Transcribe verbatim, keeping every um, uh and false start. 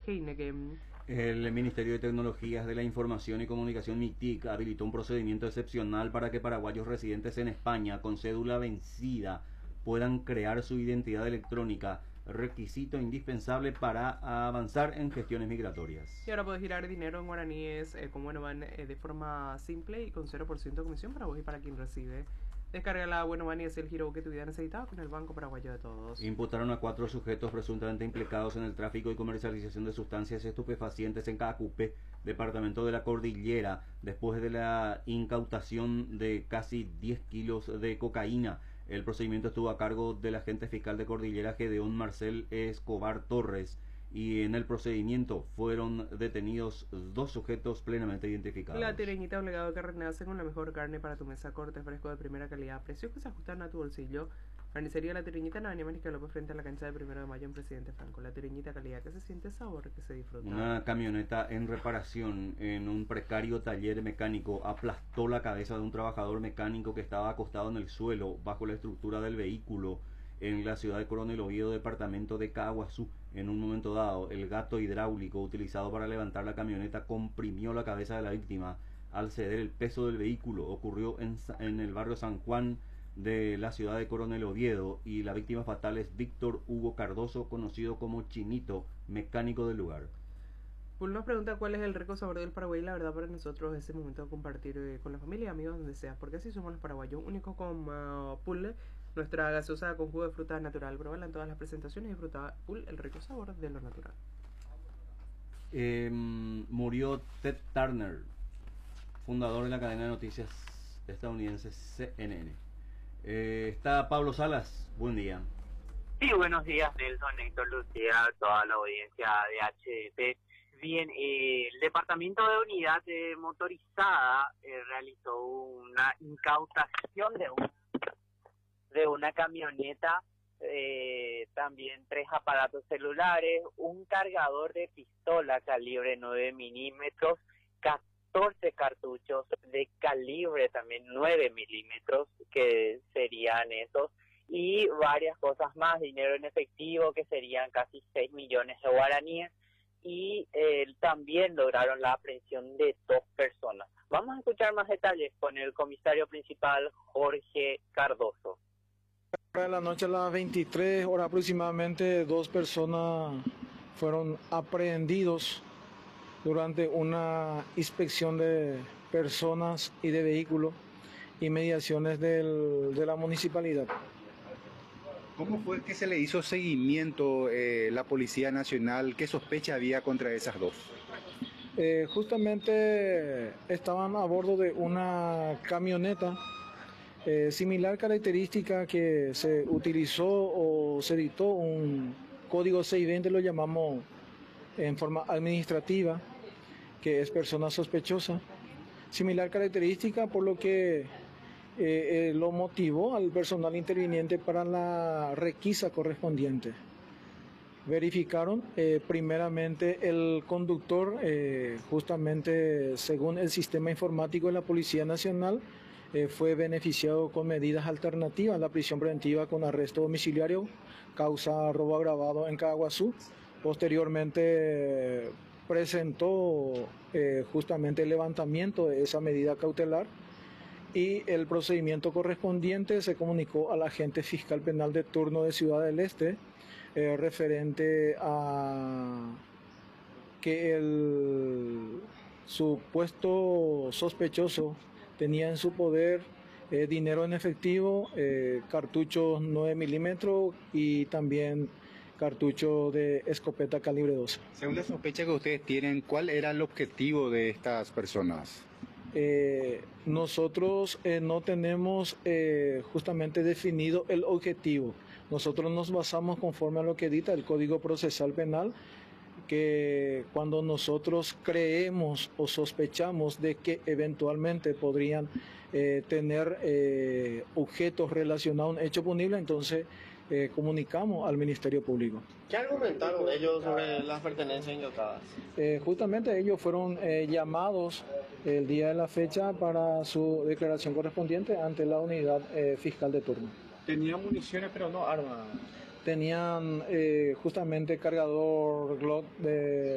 Heineken. El Ministerio de Tecnologías de la Información y Comunicación MICTIC habilitó un procedimiento excepcional para que paraguayos residentes en España con cédula vencida puedan crear su identidad electrónica, requisito indispensable para avanzar en gestiones migratorias. Y ahora puedes girar dinero en guaraníes eh, con Buenoban eh, de forma simple y con cero por ciento de comisión para vos y para quien recibe. Descarga la Buenoban y es el giro que tu vida necesitaba con el Banco Paraguayo de Todos. Imputaron a cuatro sujetos presuntamente implicados en el tráfico y comercialización de sustancias estupefacientes en Cacupe, departamento de la Cordillera, después de la incautación de casi diez kilos de cocaína. El procedimiento estuvo a cargo del agente fiscal de Cordillera, Gedeón Marcel Escobar Torres, y en el procedimiento fueron detenidos dos sujetos plenamente identificados. La Tireñita obligado que renace con la mejor carne para tu mesa, corte fresco de primera calidad, precios que se ajustan a tu bolsillo. Carnicería La Tireñita en Avenida Mariscal López frente a la cancha de Primero de Mayo en Presidente Franco. La Tireñita, calidad que se siente, sabor que se disfruta. Una camioneta en reparación en un precario taller mecánico aplastó la cabeza de un trabajador mecánico que estaba acostado en el suelo bajo la estructura del vehículo en la ciudad de Coronel Oviedo, departamento de Caaguazú. En un momento dado, el gato hidráulico utilizado para levantar la camioneta comprimió la cabeza de la víctima al ceder el peso del vehículo. Ocurrió en, en el barrio San Juan de la ciudad de Coronel Oviedo, y la víctima fatal es Víctor Hugo Cardoso, conocido como Chinito, mecánico del lugar. Pul nos pregunta cuál es el rico sabor del Paraguay. La verdad, para nosotros es el momento de compartir eh, con la familia y amigos donde sea, porque así somos los paraguayos, únicos con uh, Pul, nuestra gaseosa con jugo de fruta natural. Pruébala en todas las presentaciones y disfruta Pul, el rico sabor de lo natural. Eh, murió Ted Turner, fundador de la cadena de noticias estadounidense C N N. Eh, está Pablo Salas, buen día. Sí, buenos días, Nelson, Héctor, Lucía, toda la audiencia de H D P. Bien, eh, el Departamento de Unidad eh, Motorizada eh, realizó una incautación de, un, de una camioneta, eh, también tres aparatos celulares, un cargador de pistola calibre nueve milímetros, catorce cartuchos de calibre también nueve milímetros, que serían esos, y varias cosas más, dinero en efectivo, que serían casi seis millones de guaraníes, y eh, también lograron la aprehensión de dos personas. Vamos a escuchar más detalles con el comisario principal Jorge Cardoso. De la noche a las veintitrés horas aproximadamente, dos personas fueron aprehendidos durante una inspección de personas y de vehículos y mediaciones del, de la municipalidad. ¿Cómo fue que se le hizo seguimiento eh, la Policía Nacional? ¿Qué sospecha había contra esas dos? Eh, justamente estaban a bordo de una camioneta eh, similar característica que se utilizó o se dictó un código seiscientos veinte, lo llamamos en forma administrativa, que es persona sospechosa. Similar característica, por lo que Eh, eh, lo motivó al personal interviniente para la requisa correspondiente. Verificaron eh, primeramente el conductor, eh, justamente según el sistema informático de la Policía Nacional, eh, fue beneficiado con medidas alternativas a la prisión preventiva con arresto domiciliario, causa robo agravado en Caaguazú. Posteriormente eh, presentó eh, justamente el levantamiento de esa medida cautelar, y el procedimiento correspondiente se comunicó al agente fiscal penal de turno de Ciudad del Este eh, referente a que el supuesto sospechoso tenía en su poder eh, dinero en efectivo, eh, cartuchos nueve milímetros y también cartucho de escopeta calibre doce. Según la sospecha que ustedes tienen, ¿cuál era el objetivo de estas personas? Eh, nosotros eh, no tenemos eh, justamente definido el objetivo. Nosotros nos basamos conforme a lo que dicta el Código Procesal Penal, que cuando nosotros creemos o sospechamos de que eventualmente podrían eh, tener eh, objetos relacionados a un hecho punible, entonces eh, comunicamos al Ministerio Público. ¿Qué argumentaron ellos sobre las pertenencias incautadas? Eh, justamente ellos fueron eh, llamados el día de la fecha para su declaración correspondiente ante la unidad eh, fiscal de turno. Tenían municiones pero no armas. Tenían eh, justamente cargador Glock de